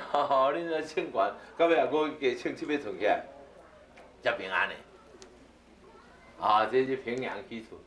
吼，恁来唱悬，到尾啊，我加唱7要存起来，才平安的。这是平阳起厝。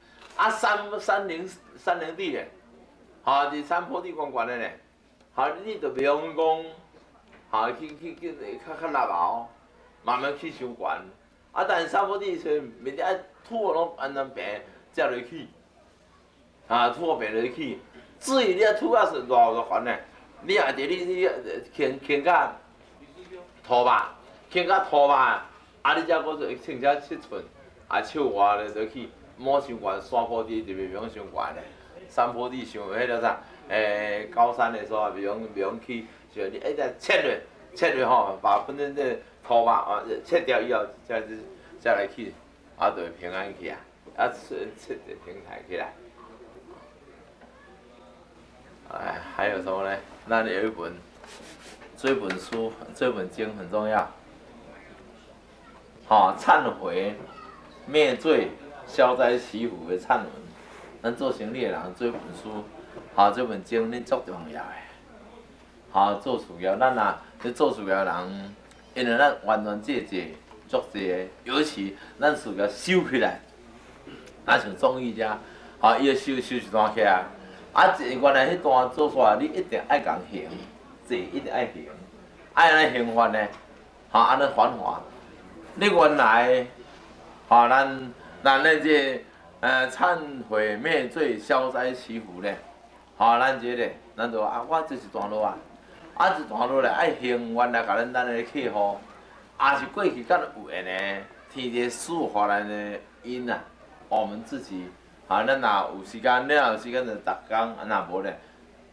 三零地咧，伫山坡地悬悬的咧，你着袂用讲，去较落后，慢慢去伤悬。但是山坡地是面底爱土拢安尼平，才落去。土平落去，至于你土啊是偌悬咧，你也得你牵到土吧，牵到土吧，你才搁剩下7寸，手外落去。摸伤悬，山坡地就袂用伤悬咧。山坡地上迄个啥，高山的所袂用去，像你一直切落吼，把本身这土吧切掉以后，再来去，就会平安去啊，切得平台起来。还有什么呢？那里有一本，这本书，这本经很重要。忏悔、灭罪。消灾祈福的忏文，咱做生意的人做本书，这本经恁足重要的。做事业，咱咧做事业的人，因为咱完完整整足济的，尤其咱事业收起来，像综艺遮，伊要收一段起来，原来迄段做出来，你一定爱共行，做一定爱行，安尼行法呢，安尼繁华，你原来，咱这忏悔灭罪消灾祈福咧，咱这个，咱就我这一段路一段路咧爱行，原来甲咱的客户，是过去敢有缘呢，天地赐予咱的因我们自己，咱若有时间，有时间就逐工，若无咧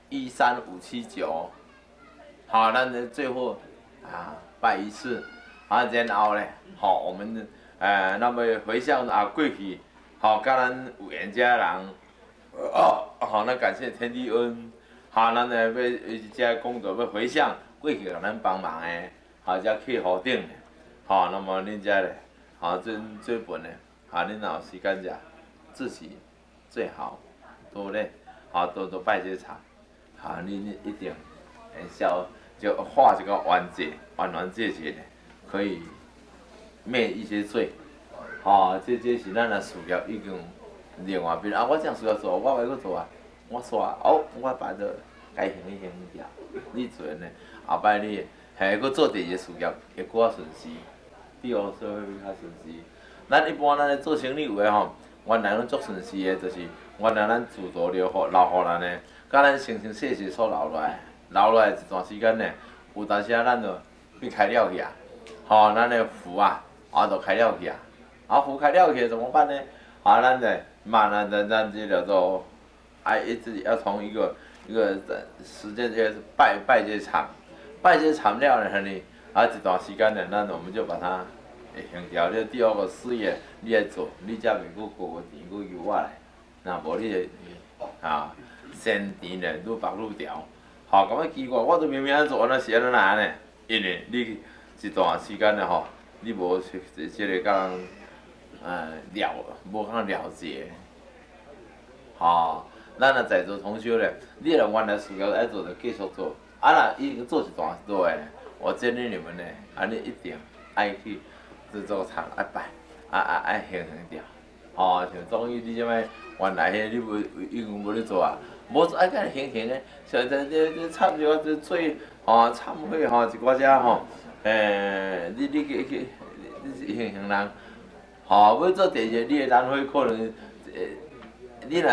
13579，咱的最后拜一次，然后咧，我们。那么回向过去，甲咱有缘家人，咱感谢天地恩，咱要这工作要回向过去甲咱帮忙的，这客户顶的，那么恁这咧，这本咧，恁若有时间者，自己最好多咧，多拜这场，恁一定就画这个完结的，可以。灭一些罪，这是咱的事业已经另外边我这样事业做，我袂去做我煞我把这该行的行掉，你做呢，后摆你搁做第二个事业会搁较顺时，对哦，所以会较顺时。咱一般咧做生意有诶原来拢足顺时的，就是原来咱自助留互咱的，甲咱生生世世所留落来一段时间呢，有当时咱就变开了去咱的福就开了去福开了去怎么办呢？咱得咱这叫做一直要从一个时间就是拜这场了呢，一段时间呢，我们就把它行掉。你第二个事业你来做，你才袂搁过钱搁由我来，无你先钱咧愈绑愈条。感觉奇怪，我都明明做，那是安怎呢？因为你一段时间咧你无这个甲人无甲人了解，咱若在座同学咧，你若原来事业爱做就继续做，若已经做一段多诶，我建议你们呢，你一定爱去制作厂爱拜，爱行掉，像综艺你即摆原来迄你无已经无咧做无做爱甲人行诶，像这差不多这最忏悔一寡遮你行人，要做第二个，你的难会可能你若